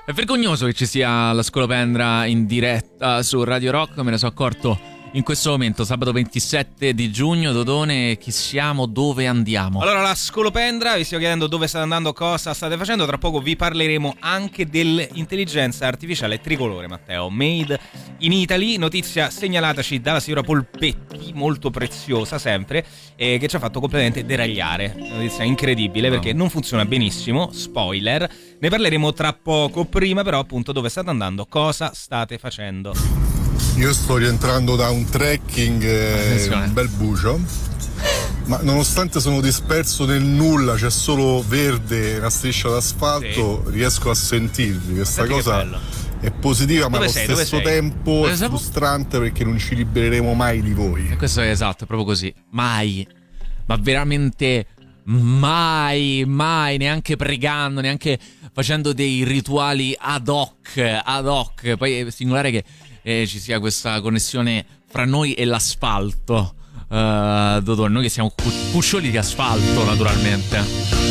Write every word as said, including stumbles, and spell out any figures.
È vergognoso che ci sia la Scolopendra in diretta su Radio Rock, me ne sono accorto in questo momento, sabato ventisette di giugno. Dodone, chi siamo, dove andiamo? Allora, la Scolopendra, vi stiamo chiedendo dove state andando, cosa state facendo. Tra poco vi parleremo anche dell'intelligenza artificiale tricolore, Matteo, made in Italy. Notizia segnalataci dalla signora Polpetti, molto preziosa sempre, eh, che ci ha fatto completamente deragliare. Notizia incredibile perché non funziona benissimo, spoiler. Ne parleremo tra poco. Prima però, appunto, dove state andando, cosa state facendo. Io sto rientrando da un trekking, eh, un bel bucio, ma nonostante sono disperso nel nulla, c'è solo verde, una striscia d'asfalto, sì. Riesco a sentirvi. Questa Senti cosa è positiva, ma Dove allo sei? stesso Dove sei? tempo Dove è sei? frustrante perché non ci libereremo mai di voi. E questo è esatto, è proprio così. Mai, ma veramente mai, mai, neanche pregando, neanche facendo dei rituali ad hoc, ad hoc. Poi è singolare che eh, ci sia questa connessione fra noi e l'asfalto. Uh, Dodò, noi che siamo cuscioli di asfalto, naturalmente.